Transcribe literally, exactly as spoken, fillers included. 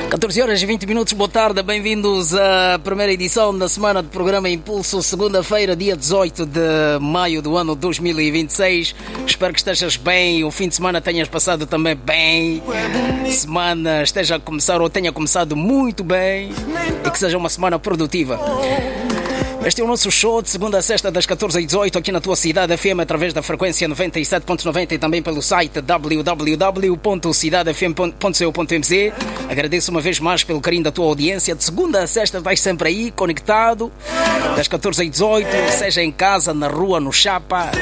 catorze horas e vinte minutos, boa tarde, bem-vindos à primeira edição da semana do programa Impulso, segunda-feira, dia dezoito de maio do ano dois mil e vinte e seis. Espero que estejas bem, o fim de semana tenhas passado também bem, semana esteja a começar ou tenha começado muito bem e que seja uma semana produtiva. Este é o nosso show de segunda a sexta das catorze às dezoito aqui na tua cidade F M através da frequência noventa e sete ponto noventa e também pelo site w w w ponto cidade f m ponto co ponto m z. Agradeço uma vez mais pelo carinho da tua audiência. De segunda a sexta estás sempre aí conectado das catorze às dezoito, seja em casa, na rua, no chapa.